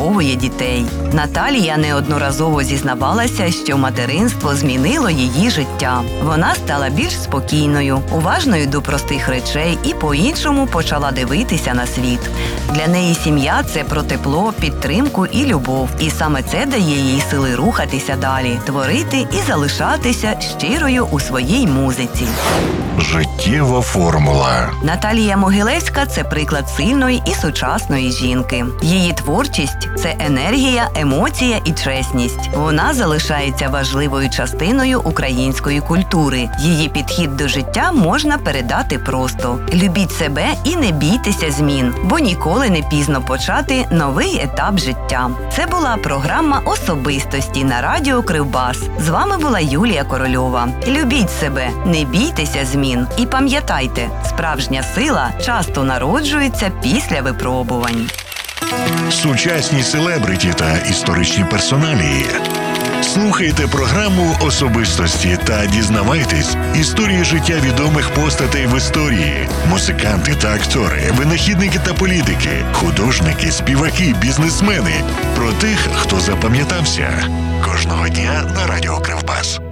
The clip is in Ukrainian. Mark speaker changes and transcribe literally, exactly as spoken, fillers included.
Speaker 1: виховує дітей. Наталія неодноразово зізнавалася, що материнство змінило її життя. Вона стала більш спокійною, уважною до простих речей і по-іншому почала дивитися на світ. Для неї сім'я – це про тепло, підтримку і любов. І саме це дає їй сили рухатися далі, творити і залишатися щирою у своїй музиці.
Speaker 2: Життєва формула.
Speaker 1: Наталія Могилевська – це приклад сильної і сучасної жінки. Її творчість – це енергія, емоція і чесність. Вона залишається важливою частиною української культури. Її підхід до життя можна передати просто. Любіть себе і не бійтеся змін, бо ніколи не пізно почати новий етап життя. Це була програма «Особистості» на радіо Кривбас. З вами була Юлія Корольова. Любіть себе, не бійтеся змін. І пам'ятайте, справжня сила часто народжується після випробувань.
Speaker 2: Сучасні селебриті та історичні персоналії. Слухайте програму «Особистості» та дізнавайтесь історії життя відомих постатей в історії. Музиканти та актори, винахідники та політики, художники, співаки, бізнесмени. Про тих, хто запам'ятався. Кожного дня на радіо Кривбас.